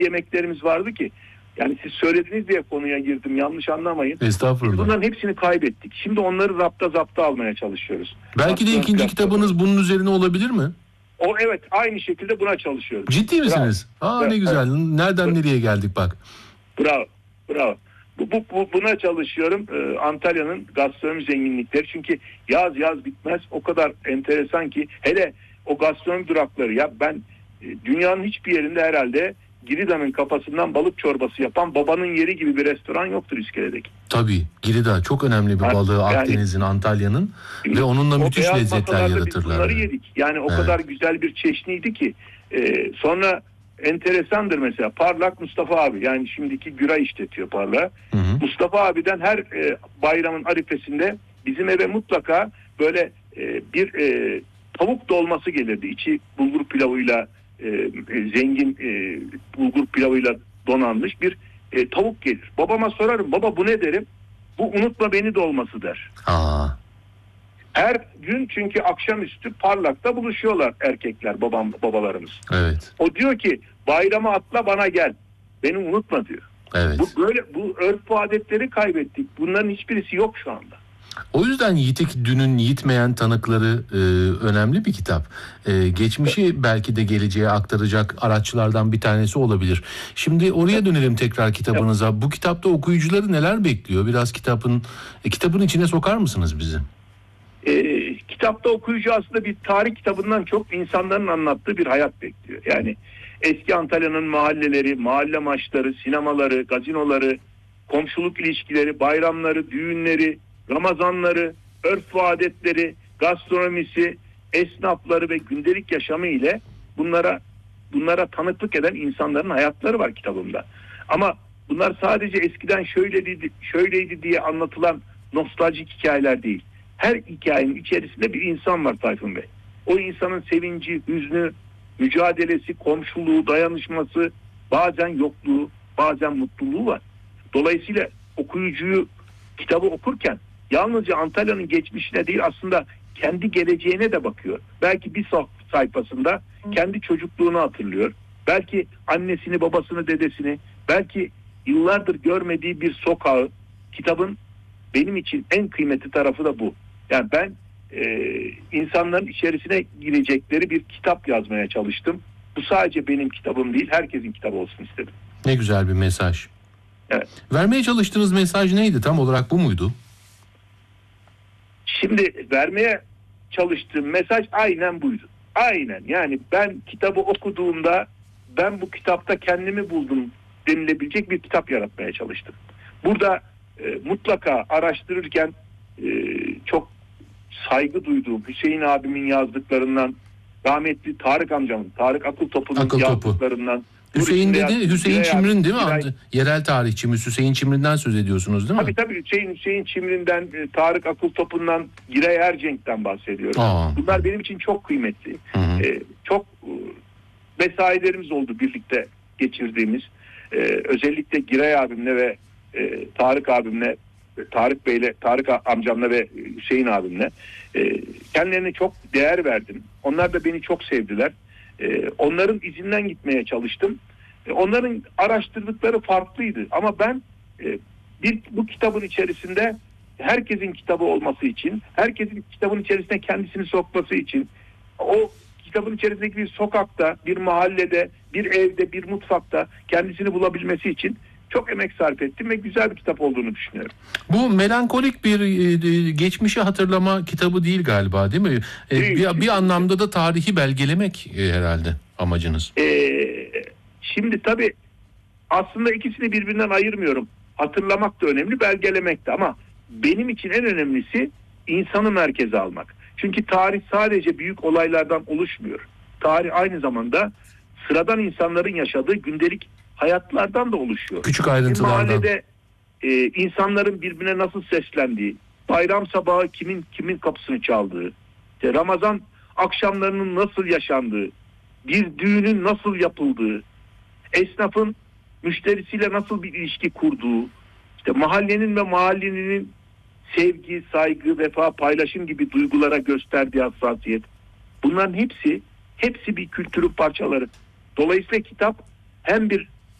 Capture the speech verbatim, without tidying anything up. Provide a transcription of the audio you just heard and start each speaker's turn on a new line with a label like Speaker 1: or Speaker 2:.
Speaker 1: yemeklerimiz vardı ki. Yani siz söylediniz diye konuya girdim, yanlış anlamayın.
Speaker 2: Estağfurullah.
Speaker 1: Biz bunların hepsini kaybettik. Şimdi onları rapta zapta almaya çalışıyoruz.
Speaker 2: Belki de ikinci kitabınız bunun üzerine olabilir mi?
Speaker 1: O evet, aynı şekilde buna çalışıyoruz.
Speaker 2: Ciddi misiniz?
Speaker 1: Bravo.
Speaker 2: Aa, ne güzel. Evet. Nereden nereye geldik bak.
Speaker 1: Bravo. Bravo. Bu, bu, bu buna çalışıyorum. Ee, Antalya'nın gastronomi zenginlikleri. Çünkü yaz yaz bitmez. O kadar enteresan ki, hele o gastronomi durakları, ya ben e, dünyanın hiçbir yerinde herhalde Girida'nın kafasından balık çorbası yapan babanın yeri gibi bir restoran yoktur İskele'deki.
Speaker 2: Tabii. Girida çok önemli bir balığı, yani, Akdeniz'in, Antalya'nın ve onunla müthiş lezzetler yaratırlar.
Speaker 1: Bunları yedik. Yani o evet. kadar güzel bir çeşniydi ki. E, sonra enteresandır mesela Parlak Mustafa abi, yani şimdiki Güra işletiyor Parlak. Hı hı. Mustafa abiden her e, bayramın arifesinde bizim eve mutlaka böyle e, bir e, tavuk dolması gelirdi. İçi bulgur pilavıyla e, zengin e, bulgur pilavıyla donanmış bir e, tavuk gelir. Babama sorarım, baba bu ne derim? Bu unutma beni dolması der.
Speaker 2: Aa.
Speaker 1: Her gün, çünkü akşamüstü Parlak'ta buluşuyorlar erkekler, babam babalarımız.
Speaker 2: Evet.
Speaker 1: O diyor ki bayrama atla bana gel. Beni unutma diyor.
Speaker 2: Evet.
Speaker 1: Bu böyle, bu örf ve adetleri kaybettik. Bunların hiçbirisi yok şu anda.
Speaker 2: O yüzden Yitik Dün'ün Yitmeyen Tanıkları e, önemli bir kitap. E, geçmişi belki de geleceğe aktaracak araçlardan bir tanesi olabilir. Şimdi oraya dönelim tekrar kitabınıza. Evet. Bu kitapta okuyucuları neler bekliyor? Biraz kitabın e, kitabın içine sokar mısınız bizi?
Speaker 1: E, kitapta okuyucu aslında bir tarih kitabından çok insanların anlattığı bir hayat bekliyor. Yani eski Antalya'nın mahalleleri, mahalle maçları, sinemaları, gazinoları, komşuluk ilişkileri, bayramları, düğünleri, Ramazanları, örf ve adetleri, gastronomisi, esnafları ve gündelik yaşamı ile bunlara bunlara tanıklık eden insanların hayatları var kitabımda. Ama bunlar sadece eskiden şöyleydi, şöyleydi diye anlatılan nostaljik hikayeler değil. Her hikayenin içerisinde bir insan var Tayfun Bey. O insanın sevinci, hüznü, mücadelesi, komşuluğu, dayanışması, bazen yokluğu, bazen mutluluğu var. Dolayısıyla okuyucuyu kitabı okurken yalnızca Antalya'nın geçmişine değil, aslında kendi geleceğine de bakıyor. Belki bir sayfasında kendi çocukluğunu hatırlıyor. Belki annesini, babasını, dedesini, belki yıllardır görmediği bir sokağı. Kitabın benim için en kıymetli tarafı da bu. Yani ben e, insanların içerisine girecekleri bir kitap yazmaya çalıştım. Bu sadece benim kitabım değil, herkesin kitabı olsun istedim.
Speaker 2: Ne güzel bir mesaj.
Speaker 1: Evet.
Speaker 2: Vermeye çalıştığınız mesaj neydi? Tam olarak bu muydu?
Speaker 1: Şimdi vermeye çalıştığım mesaj aynen buydu. Aynen, yani ben kitabı okuduğumda ben bu kitapta kendimi buldum denilebilecek bir kitap yaratmaya çalıştım. Burada e, mutlaka araştırırken e, çok saygı duyduğum Hüseyin abimin yazdıklarından, rahmetli Tarık amcamın, Tarık Akıl Topu'nun Akıl yazdıklarından.
Speaker 2: Topu. Hüseyin dedi, Hüseyin Çimrin değil mi?
Speaker 1: Giray,
Speaker 2: yerel tarihçimiz Hüseyin Çimrin'den söz ediyorsunuz değil mi?
Speaker 1: Tabii tabii Hüseyin, Hüseyin Çimrin'den, Tarık Akıl Topu'ndan, Giray Ercenk'ten bahsediyorum.
Speaker 2: Aa.
Speaker 1: Bunlar benim için çok kıymetli. Ee, çok e, mesailerimiz oldu birlikte geçirdiğimiz. Ee, özellikle Giray abimle ve e, Tarık abimle, Tarık Bey'le, Tarık amcamla ve Hüseyin abimle e, kendilerine çok değer verdim. Onlar da beni çok sevdiler. E, onların izinden gitmeye çalıştım. E, onların araştırdıkları farklıydı. Ama ben e, bir bu kitabın içerisinde herkesin kitabı olması için, herkesin kitabın içerisine kendisini sokması için, o kitabın içerisindeki bir sokakta, bir mahallede, bir evde, bir mutfakta kendisini bulabilmesi için çok emek sarf ettim ve güzel bir kitap olduğunu düşünüyorum.
Speaker 2: Bu melankolik bir e, geçmişi hatırlama kitabı değil galiba, değil mi? E, değil, bir, bir anlamda da tarihi belgelemek e, herhalde amacınız.
Speaker 1: E, şimdi tabii aslında ikisini birbirinden ayırmıyorum. Hatırlamak da önemli, belgelemek de, ama benim için en önemlisi insanı merkeze almak. Çünkü tarih sadece büyük olaylardan oluşmuyor. Tarih aynı zamanda sıradan insanların yaşadığı gündelik hayatlardan da oluşuyor.
Speaker 2: Küçük ayrıntılardan.
Speaker 1: Bir mahallede e, insanların birbirine nasıl seslendiği, bayram sabahı kimin kimin kapısını çaldığı, işte Ramazan akşamlarının nasıl yaşandığı, bir düğünün nasıl yapıldığı, esnafın müşterisiyle nasıl bir ilişki kurduğu, işte mahallenin ve mahallenin sevgi, saygı, vefa, paylaşım gibi duygulara gösterdiği hassasiyet. Bunların hepsi hepsi bir kültürün parçaları. Dolayısıyla kitap hem bir